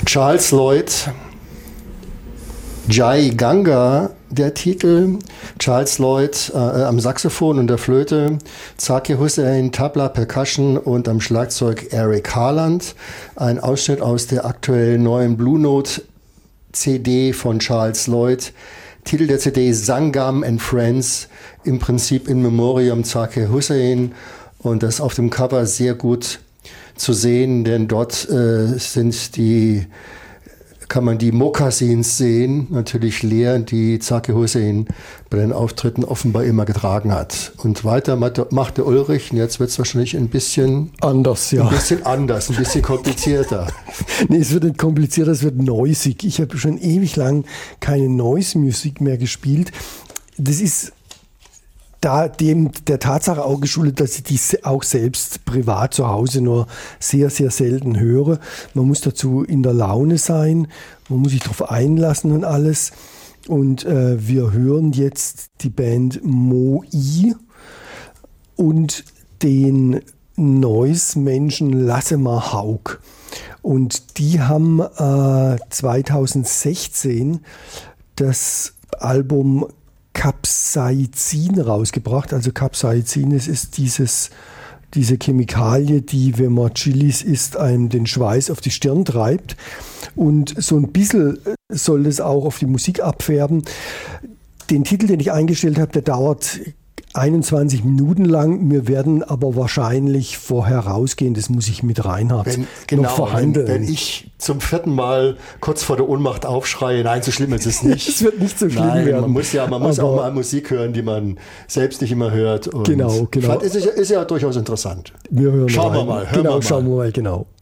Charles Lloyd, Jai Ganga, der Titel, Charles Lloyd am Saxophon und der Flöte, Zakir Hussain, Tabla, Percussion und am Schlagzeug Eric Harland. Ein Ausschnitt aus der aktuell neuen Blue Note CD von Charles Lloyd. Titel der CD Sangam and Friends, im Prinzip in Memoriam Zakir Hussain, und das auf dem Cover sehr gut zu sehen, denn dort kann man die Mokassins sehen, natürlich leer, die Zakir Hussain bei den Auftritten offenbar immer getragen hat. Und weiter macht der Ulrich, und jetzt wird es wahrscheinlich ein bisschen anders, ja. Ein bisschen komplizierter. Nee, es wird nicht komplizierter, es wird noisig. Ich habe schon ewig lang keine Noise-Musik mehr gespielt. Das ist der Tatsache auch geschuldet, dass ich die auch selbst privat zu Hause nur sehr, sehr selten höre. Man muss dazu in der Laune sein, man muss sich darauf einlassen und alles. Und wir hören jetzt die Band Moi und den Noise-Menschen Lassemar Haug. Und die haben 2016 das Album Capsaicin rausgebracht. Also Capsaicin, es ist diese Chemikalie, die, wenn man Chilis isst, einem den Schweiß auf die Stirn treibt. Und so ein bisschen soll es auch auf die Musik abfärben. Den Titel, den ich eingestellt habe, der dauert 21 Minuten lang. Wir werden aber wahrscheinlich vorher rausgehen, das muss ich mit Reinhard noch verhandeln. Wenn ich zum 4. Mal kurz vor der Ohnmacht aufschreie, nein, so schlimm ist es nicht. Es wird nicht so schlimm werden. Man muss auch mal Musik hören, die man selbst nicht immer hört. Und genau. ist ja durchaus interessant. Wir hören Schauen wir mal. Schauen wir mal, genau.